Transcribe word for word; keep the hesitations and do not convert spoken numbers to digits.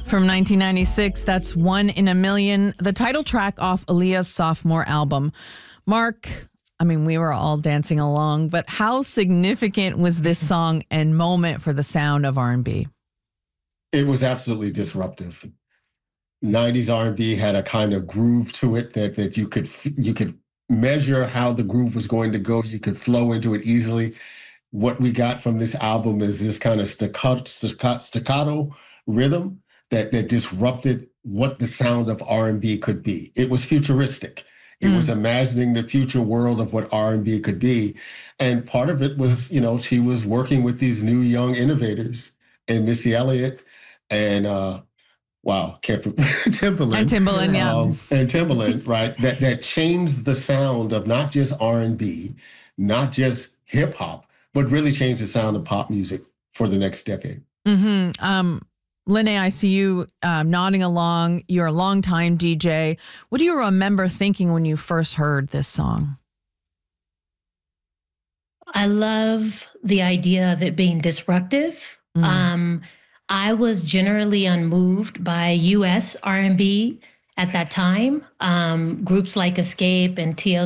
From nineteen ninety-six, that's One in a Million, the title track off Aaliyah's sophomore album. Mark, I mean, we were all dancing along, but how significant was this song and moment for the sound of R and B? It was absolutely disruptive. nineties R and B had a kind of groove to it that that you could you could measure how the groove was going to go. You could flow into it easily. What we got from this album is this kind of staccato, staccato, staccato rhythm that that disrupted what the sound of R and B could be. It was futuristic. It mm. was imagining the future world of what R and B could be. And part of it was, you know, she was working with these new young innovators and Missy Elliott and uh, wow, Timbaland. And Timbaland, yeah. Um, and Timbaland, right, that, that changed the sound of not just R and B, not just hip hop, but really changed the sound of pop music for the next decade. Mm-hmm. Um, Lene, I see you um, nodding along. You're a longtime D J. What do you remember thinking when you first heard this song? I love the idea of it being disruptive. Mm. Um, I was generally unmoved by U S R and B at that time. Um, groups like Escape and T L